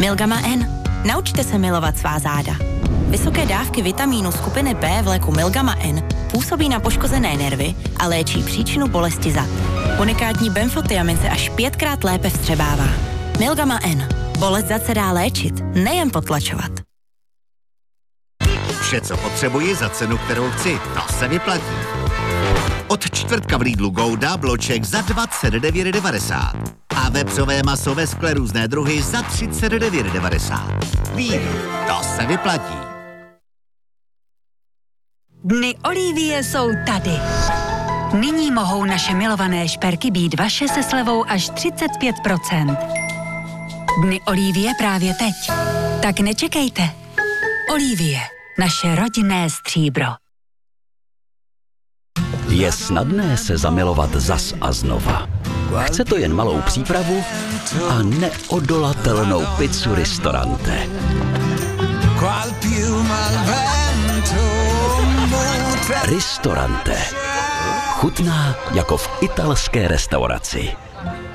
Milgama N. Naučte se milovat svá záda. Vysoké dávky vitamínu skupiny B v léku Milgama N působí na poškozené nervy a léčí příčinu bolesti zad. Unikátní benfotiamin se až 5krát lépe vstřebává. Milgama N. Bolest zad se dá léčit, nejen potlačovat. Vše, co potřebuji za cenu, kterou chci, to se vyplatí. Od čtvrtka v Lidlu Gouda bloček za 29,90. A vepřové maso ve skle různé druhy za 39,90. Lidl, to se vyplatí. Dny Olivie jsou tady. Nyní mohou naše milované šperky být vaše se slevou až 35%. Dny Olivie právě teď. Tak nečekejte. Olivie, naše rodinné stříbro. Je snadné se zamilovat zas a znova. Chce to jen malou přípravu a neodolatelnou pizzu Ristorante. Ristorante. Chutná jako v italské restauraci.